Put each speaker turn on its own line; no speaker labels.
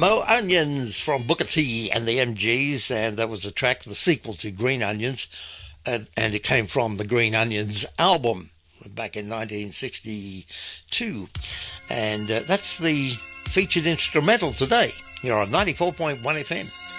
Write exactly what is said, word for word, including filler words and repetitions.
Mo Onions from Booker T and the M Gs, and that was a track, the sequel to Green Onions, uh, and it came from the Green Onions album back in nineteen sixty-two. And uh, that's the featured instrumental today here on ninety-four point one F M.